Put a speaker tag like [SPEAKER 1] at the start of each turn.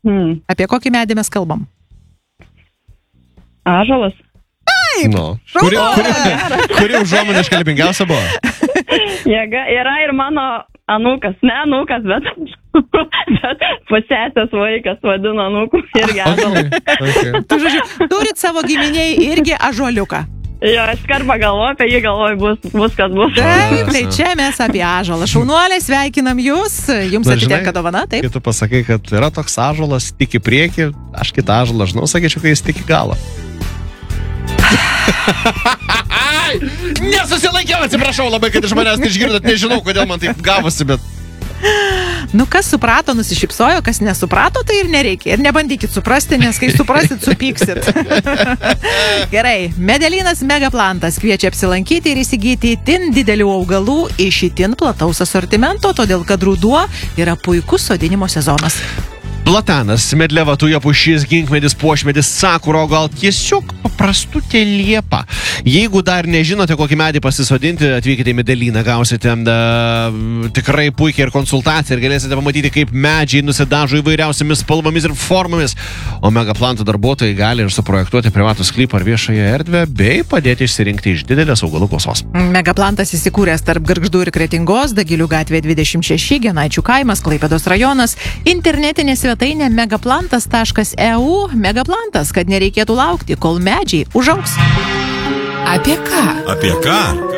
[SPEAKER 1] Apie kokį medį mes kalbam?
[SPEAKER 2] Ąžuolas.
[SPEAKER 3] Nu. Kuri užuomonė iškalbingiausia buvo?
[SPEAKER 2] Jėga yra ir mano anūkas, ne anūkas, bet pusėtės vaikas vadina anūkų irgi ąžuolas.
[SPEAKER 3] Okay.
[SPEAKER 1] Tu, žodžiu, turit savo giminiai irgi ąžuoliuką.
[SPEAKER 2] Jo, aš karpą galvoju, apie jį galvoju, bus kas bus.
[SPEAKER 1] Taip, tai čia mes apie ąžuolą. Šaunuoliai, sveikinam jūs, jums atitenka dovana, taip?
[SPEAKER 3] Kai tu pasakai, kad yra toks ąžuolas, tik į priekį, aš kitą ąžuolą žinau, sakyčiau, kai jis tik į galą. Nesusilaikiau, atsiprašau labai, kad iš manęs neišgirdot, nežinau, kodėl man taip gavosi, bet...
[SPEAKER 1] Nu, kas suprato, nusišypsojo, kas nesuprato, tai ir nereikia. Ir nebandykit suprasti, nes kai suprasit, supyksit. Gerai, Medelynas Megaplantas kviečia apsilankyti ir įsigyti itin didelių augalų iš itin plataus asortimento, todėl kad ruduo yra puikus sodinimo sezonas.
[SPEAKER 3] Platanas, medliava, tuja pušis, ginkmedis, puošmedis, sakura, o gal tiesiog paprastutė liepa. Jeigu dar nežinote, kokį medį pasisodinti, atvykite į Medelyną, gausite tikrai puikiai ir konsultaciją ir galėsite pamatyti, kaip medžiai nusidažo įvairiausiamis spalvomis ir formomis. O Megaplanto darbuotojai gali ir suprojektuoti privatų sklypą ar viešąją erdvę, bei padėti išsirinkti iš didelės augalų klausos.
[SPEAKER 1] Megaplantas įsikūręs tarp Gargždų ir Kretingos, Dagilių gatvė 26, Genaičių kaimas, Klaipėdos rajonas, internetinė svetainė megaplantas.eu. Megaplantas, kad nereikėtų laukti, kol medžiai užaugs.
[SPEAKER 4] Apie ką?
[SPEAKER 5] Apie ką?